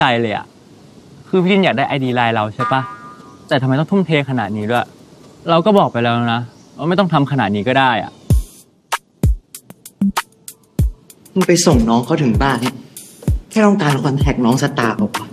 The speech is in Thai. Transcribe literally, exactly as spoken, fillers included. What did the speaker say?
ใจเลยอะคือพี่ดินอยากได้ไอดีไลน์เราใช่ปะแต่ทำไมต้องทุ่มเทขนาดนี้ด้วยเราก็บอกไปแล้วนะว่าไม่ต้องทำขนาดนี้ก็ได้อะมึงไปส่งน้องเขาถึงบ้านแค่ต้องการคอนแทคน้องสตาร์บอกว่า